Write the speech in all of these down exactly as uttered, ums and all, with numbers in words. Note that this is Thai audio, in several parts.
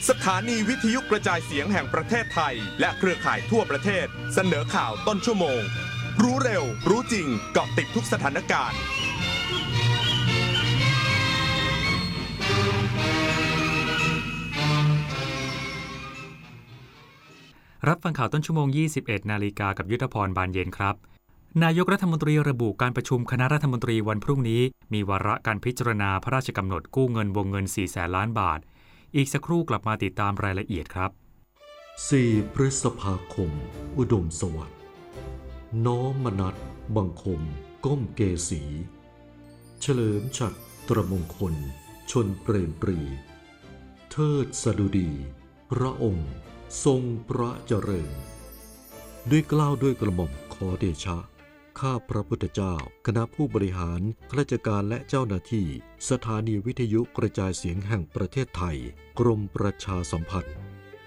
สถานีวิทยุกระจายเสียงแห่งประเทศไทยและเครือข่ายทั่วประเทศเสนอข่าวต้นชั่วโมงรู้เร็วรู้จริงเกาะติดทุกสถานการณ์รับฟังข่าวต้นชั่วโมง ยี่สิบเอ็ด นาฬิกากับยุทธพรบานเย็นครับนายกรัฐมนตรีระบุการประชุมคณะรัฐมนตรีวันพรุ่งนี้มีวาระการพิจารณาพระราชกำหนดกู้เงินวงเงิน สี่แสนล้านบาทอีกสักครู่กลับมาติดตามรายละเอียดครับสี่พฤษภาคมอุดมสวัสดิ์น้อมมนัสบังคมก้มเกษีเฉลิมฉัตรตรมงคลชนเปรมปรีเทิดสดุดีพระองค์ทรงพระเจริญด้วยเกล้าด้วยกระหม่อมขอเดชะข้าพระพุทธเจ้าคณะผู้บริหารข้าราชการและเจ้าหน้าที่สถานีวิทยุกระจายเสียงแห่งประเทศไทยกรมประชาสัมพันธ์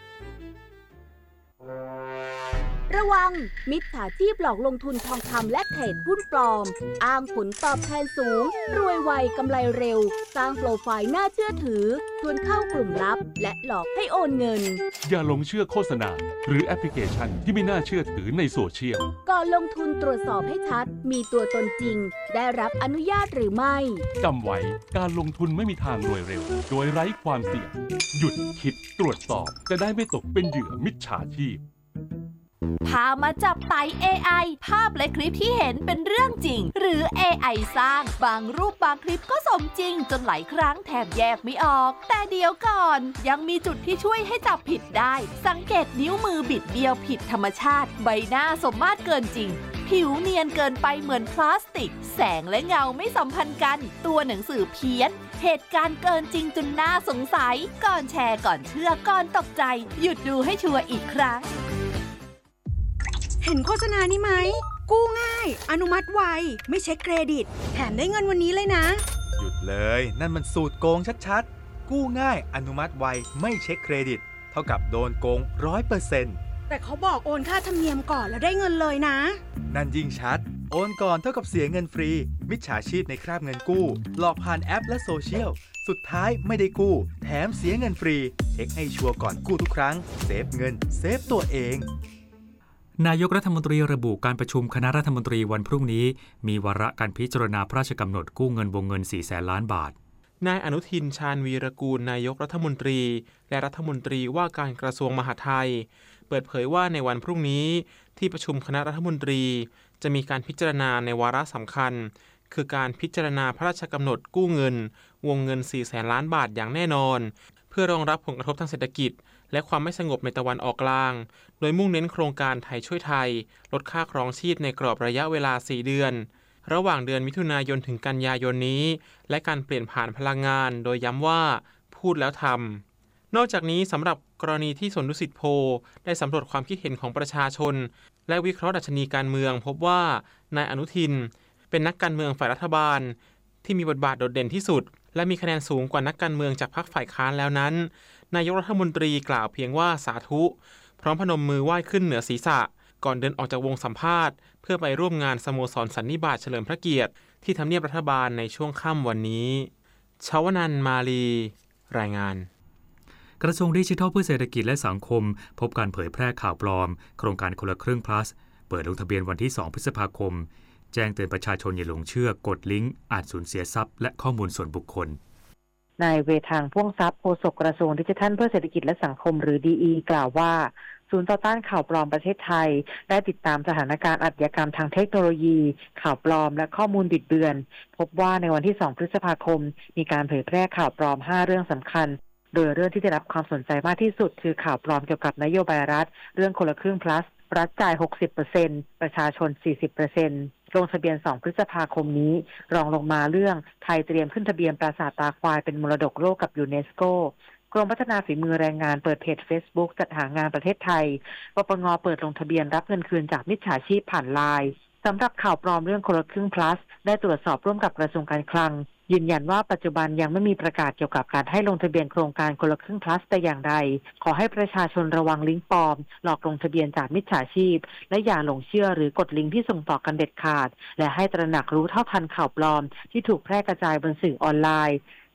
ระวังมิจฉาชีพหลอกลงทุนทองคำและเทรดหุ้นปลอมอ้างผลตอบแทนสูงรวยไวกำไรเร็วสร้างโปรไฟล์น่าเชื่อถือชวนเข้ากลุ่มลับและหลอกให้โอนเงินอย่าหลงเชื่อโฆษณาหรือแอปพลิเคชันที่ไม่น่าเชื่อถือในโซเชียลก่อนลงทุนตรวจสอบให้ชัดมีตัวตนจริงได้รับอนุญาตหรือไม่จำไว้การลงทุนไม่มีทางรวยเร็วโดยไร้ความเสี่ยงหยุดคิดตรวจสอบจะได้ไม่ตกเป็นเหยื่อมิจฉาชีพพามาจับไต่ เอ ไอ ภาพและคลิปที่เห็นเป็นเรื่องจริงหรือ เอ ไอ สร้างบางรูปบางคลิปก็สมจริงจนหลายครั้งแทบแยกไม่ออกแต่เดี๋ยวก่อนยังมีจุดที่ช่วยให้จับผิดได้สังเกตนิ้วมือบิดเบี้ยวผิดธรรมชาติใบหน้าสมมาตรเกินจริงผิวเนียนเกินไปเหมือนพลาสติกแสงและเงาไม่สัมพันธ์กันตัวหนังสือเพี้ยนเหตุการณ์เกินจริงจนน่าสงสัยก่อนแชร์ก่อนเชื่อก่อนตกใจหยุดดูให้ชัวร์อีกครั้งเห็นโฆษณานี้ไหมกู้ง่ายอนุมัติไวไม่เช็คเครดิตแถมได้เงินวันนี้เลยนะหยุดเลยนั่นมันสูตรโกงชัดๆกู้ง่ายอนุมัติไวไม่เช็คเครดิตเท่ากับโดนโกง ร้อยเปอร์เซ็นต์แต่เขาบอกโอนค่าธรรมเนียมก่อนแล้วได้เงินเลยนะนั่นยิ่งชัดโอนก่อนเท่ากับเสียเงินฟรีมิจฉาชีพในคราบเงินกู้หลอกผ่านแอปและโซเชียลสุดท้ายไม่ได้กู้แถมเสียเงินฟรีเช็คให้ชัวร์ก่อนกู้ทุกครั้งเซฟเงินเซฟตัวเองนายกรัฐมนตรีระบุการประชุมคณะรัฐมนตรีวันพรุ่งนี้มีวาระการพิจารณาพระราชกำหนดกู้เงินวงเงิน สี่แสนล้านบาทนายอนุทินชาญวีรกูลนายกรัฐมนตรีและรัฐมนตรีว่าการกระทรวงมหาดไทยเปิดเผยว่าในวันพรุ่งนี้ที่ประชุมคณะรัฐมนตรีจะมีการพิจารณาในวาระสำคัญคือการพิจารณาพระราชกำหนดกู้เงินวงเงิน สี่แสนล้านบาทอย่างแน่นอนเพื่อรองรับผลกระทบทางเศรษฐกิจและความไม่สงบในตะวันออกกลางโดยมุ่งเน้นโครงการไทยช่วยไทยลดค่าครองชีพในกรอบระยะเวลาสี่เดือนระหว่างเดือนมิถุนายนถึงกันยายนนี้และการเปลี่ยนผ่านพลังงานโดยย้ำว่าพูดแล้วทำนอกจากนี้สำหรับกรณีที่สวนดุสิตโพลได้สำรวจความคิดเห็นของประชาชนและวิเคราะห์ดัชนีการเมืองพบว่านายอนุทินเป็นนักการเมืองฝ่ายรัฐบาลที่มีบทบาทโดดเด่นที่สุดและมีคะแนนสูงกว่านักการเมืองจากพรรคฝ่ายค้านแล้วนั้นนายกรัฐมนตรีกล่าวเพียงว่าสาธุพร้อมพนมมือไหว้ขึ้นเหนือศีรษะก่อนเดินออกจากวงสัมภาษณ์เพื่อไปร่วมงานสโมสรสันนิบาตเฉลิมพระเกียรติที่ทำเนียบรัฐบาลในช่วงค่ำวันนี้ชวนันท์มาลีรายงานกระทรวงดิจิทัลเพื่อเศรษฐกิจและสังคมพบการเผยแพร่ข่าวปลอมโครงการคนละครึ่ง plus เปิดลงทะเบียนวันที่สองพฤษภาคมแจ้งเตือนประชาชนอย่าหลงเชื่อกดลิงก์อาจสูญเสียทรัพย์และข้อมูลส่วนบุคคลนายเวทางพ่วงทรัพย์โฆษกกระทรวงดิจิทัลเพื่อเศรษฐกิจและสังคมหรือ ดี อี กล่าวว่าศูนย์ต่อต้านข่าวปลอมประเทศไทยได้ติดตามสถานการณ์อาชญากรรมทางเทคโนโลยีข่าวปลอมและข้อมูลบิดเบือนพบว่าในวันที่สองพฤษภาคมมีการเผยแพร่ข่าวปลอมห้าเรื่องสำคัญโดยเรื่องที่ได้รับความสนใจมากที่สุดคือข่าวปลอมเกี่ยวกับนโยบายรัฐเรื่องคนละครึ่ง plus รัฐจ่าย หกสิบเปอร์เซ็นต์ ประชาชน สี่สิบเปอร์เซ็นต์ ลงทะเบียนสองพฤษภาคมนี้รองลงมาเรื่องไทยเตรียมขึ้นทะเบียนปราสาทตาควายเป็นมรดกโลกกับยูเนสโกกรมพัฒนาฝีมือแรงงานเปิดเพจ Facebook จัดหางานประเทศไทยปปงเปิดลงทะเบียนรับเงินคืนจากมิจฉาชีพผ่านไลน์สำหรับข่าวปลอมเรื่องคนละครึ่ง plus ได้ตรวจสอบร่วมกับกระทรวงการคลังยืนยันว่าปัจจุบันยังไม่มีประกาศเกี่ยวกับการให้ลงทะเบียนโครงการคนละครึ่ง plus แต่อย่างใดขอให้ประชาชนระวังลิงก์ปลอมหลอกลงทะเบียนจากมิจฉาชีพและอย่าหลงเชื่อหรือกดลิงก์ที่ส่งต่อกันเด็ดขาดและให้ตระหนักรู้เท่าทันข่าวปลอมที่ถูกแพร่กระจายบนสื่อออนไลน์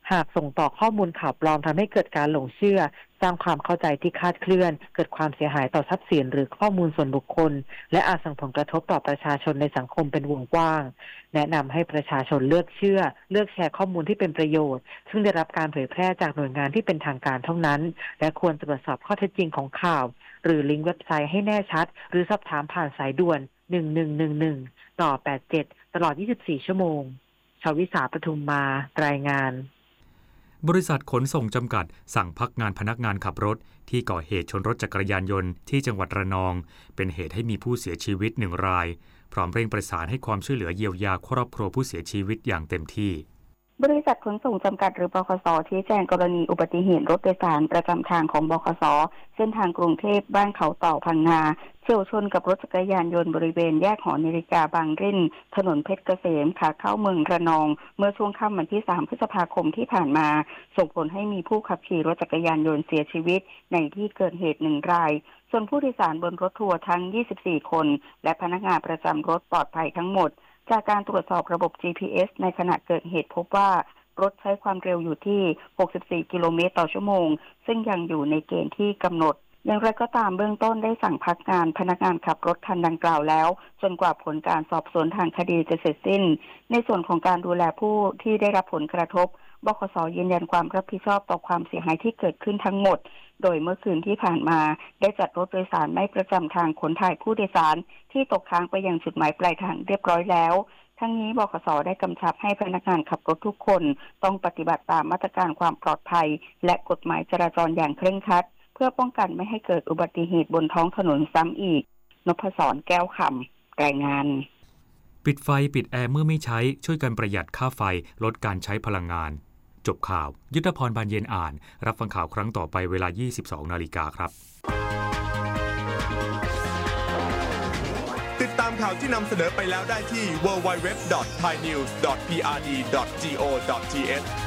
หากส่งต่อข้อมูลข่าวปลอมทำให้เกิดการหลงเชื่อสร้างความเข้าใจที่คลาดเคลื่อนเกิดความเสียหายต่อทรัพย์สินหรือข้อมูลส่วนบุคคลและอาจส่งผลกระทบต่อประชาชนในสังคมเป็นวงกว้างแนะนำให้ประชาชนเลือกเชื่อเลือกแชร์ข้อมูลที่เป็นประโยชน์ซึ่งได้รับการเผยแพร่จากหน่วยงานที่เป็นทางการเท่านั้นและควรตรวจสอบข้อเท็จจริงของข่าวหรือลิงก์เว็บไซต์ให้แน่ชัดหรือสอบถามผ่านสายด่วนหนึ่งหนึ่งหนึ่งหนึ่งต่อแปดเจ็ดตลอดยี่สิบสี่ชั่วโมงชวิสาปทุมมารายงานบริษัทขนส่งจำกัดสั่งพักงานพนักงานขับรถที่ก่อเหตุชนรถจักรยานยนต์ที่จังหวัดระนองเป็นเหตุให้มีผู้เสียชีวิตหนึ่งรายพร้อมเร่งประสานให้ความช่วยเหลือเยียวยาครอบครัวผู้เสียชีวิตอย่างเต็มที่บริษัทขนส่งจำกัดหรือบขส.ชี้แจงกรณีอุบัติเหตุรถโดยสารประจำทางของบขส.เส้นทางกรุงเทพบ้านเขาต่อพังงาเฉี่ยวชนกับรถจักรยานยนต์บริเวณแยกหอนาฬิกาบางริ้นถนนเพชรเกษมขาเข้าเมืองระนองเมื่อช่วงค่ำวันที่สามพฤษภาคมที่ผ่านมาส่งผลให้มีผู้ขับขี่รถจักรยานยนต์เสียชีวิตในที่เกิดเหตุหนึ่งรายส่วนผู้โดยสารบนรถทัวร์ทั้งยี่สิบสี่คนและพนักงานประจำรถปลอดภัยทั้งหมดจากการตรวจสอบระบบ จี พี เอส ในขณะเกิดเหตุพบว่ารถใช้ความเร็วอยู่ที่หกสิบสี่กิโลเมตรต่อชั่วโมงซึ่งยังอยู่ในเกณฑ์ที่กำหนดอย่างไรก็ตามเบื้องต้นได้สั่งพักงานพนักงานขับรถคันดังกล่าวแล้วจนกว่าผลการสอบสวนทางคดีจะเสร็จสิ้นในส่วนของการดูแลผู้ที่ได้รับผลกระทบบขส.ยืนยันความรับผิดชอบต่อความเสียหายที่เกิดขึ้นทั้งหมดโดยเมื่อคืนที่ผ่านมาได้จัดรถโดยสารไม่ประจำทางขนถ่ายผู้โดยสารที่ตกค้างไปยังจุดหมายปลายทางเรียบร้อยแล้วทั้งนี้บขส.ได้กำชับให้พนักงานขับรถทุกคนต้องปฏิบัติตามมาตรการความปลอดภัยและกฎหมายจราจรอย่างเคร่งครัดเพื่อป้องกันไม่ให้เกิดอุบัติเหตุบนท้องถนนซ้ำอีกนพศรแก้วคำรายงานปิดไฟปิดแอร์เมื่อไม่ใช้ช่วยกันประหยัดค่าไฟลดการใช้พลังงานจบข่าวยุทธพรบานเย็นอ่านรับฟังข่าวครั้งต่อไปเวลา ยี่สิบสองนาฬิกาครับติดตามข่าวที่นำเสนอไปแล้วได้ที่ ดับเบิลยู ดับเบิลยู ดับเบิลยู ดอท ไทยนิวส์ ดอท พี อาร์ ดี ดอท จี โอ ดอท ที เอช